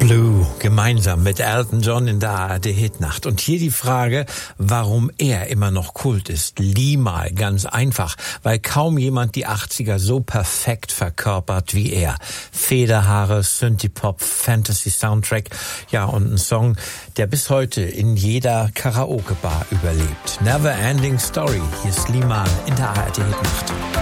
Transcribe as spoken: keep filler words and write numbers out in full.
Blue, gemeinsam mit Elton John in der A R D-Hitnacht. Und hier die Frage, warum er immer noch Kult ist. Limahl, ganz einfach, weil kaum jemand die achtziger so perfekt verkörpert wie er. Federhaare, Synthie-Pop, Fantasy-Soundtrack, ja, und ein Song, der bis heute in jeder Karaoke-Bar überlebt. Never Ending Story, hier ist Limahl in der A R D-Hitnacht.